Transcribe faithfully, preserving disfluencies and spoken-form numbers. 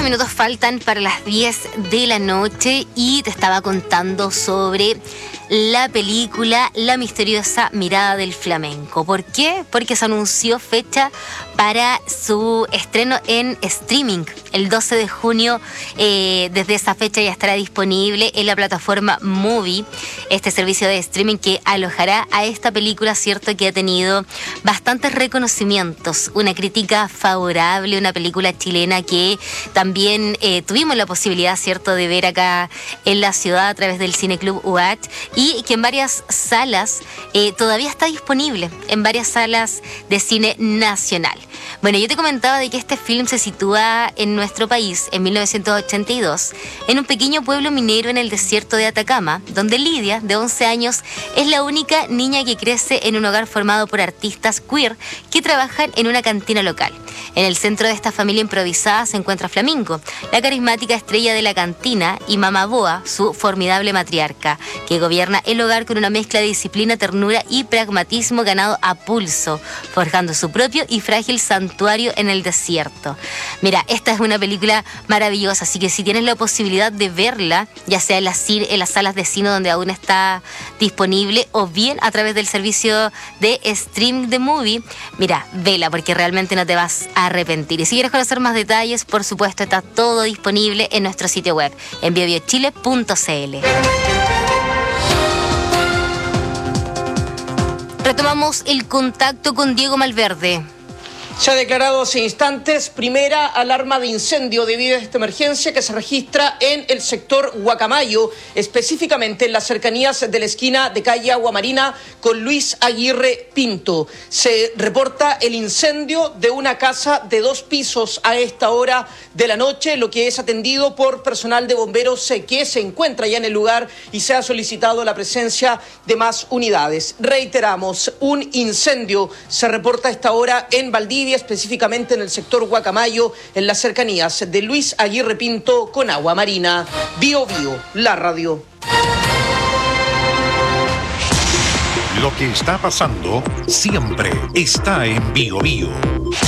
minutos faltan para las diez de la noche y te estaba contando sobre la película La misteriosa mirada del flamenco. ¿Por qué? Porque se anunció fecha para su estreno en streaming. El doce de junio, eh, desde esa fecha ya estará disponible en la plataforma Movie, este servicio de streaming que alojará a esta película, cierto, que ha tenido bastantes reconocimientos, una crítica favorable, una película chilena que también eh, tuvimos la posibilidad, cierto, de ver acá en la ciudad a través del Cineclub U A T, y que en varias salas eh, todavía está disponible, en varias salas de cine nacional. Bueno, yo te comentaba de que este film se sitúa en nuestro país en mil novecientos ochenta y dos, en un pequeño pueblo minero en el desierto de Atacama, donde Lidia, de once años, es la única niña que crece en un hogar formado por artistas queer que trabajan en una cantina local. En el centro de esta familia improvisada se encuentra Flamingo, la carismática estrella de la cantina, y Mama Boa, su formidable matriarca, que gobierna el hogar con una mezcla de disciplina, ternura y pragmatismo ganado a pulso, forjando su propio y frágil santuario en el desierto. Mira, esta es una película maravillosa, así que si tienes la posibilidad de verla, ya sea en las, en las salas de cine donde aún está disponible, o bien a través del servicio de Stream the Movie, mira, vela, porque realmente no te vas a arrepentir. Y si quieres conocer más detalles, por supuesto, está todo disponible en nuestro sitio web, en bio bio chile punto c l. Retomamos el contacto con Diego Malverde. Se ha declarado hace instantes primera alarma de incendio debido a esta emergencia que se registra en el sector Guacamayo, específicamente en las cercanías de la esquina de calle Agua Marina con Luis Aguirre Pinto. Se reporta el incendio de una casa de dos pisos a esta hora de la noche, lo que es atendido por personal de bomberos que se encuentra ya en el lugar, y se ha solicitado la presencia de más unidades. Reiteramos, un incendio se reporta a esta hora en Valdivia, específicamente en el sector Guacamayo, en las cercanías de Luis Aguirre Pinto con Agua Marina. Bio Bio, la radio. Lo que está pasando siempre está en Bio Bio.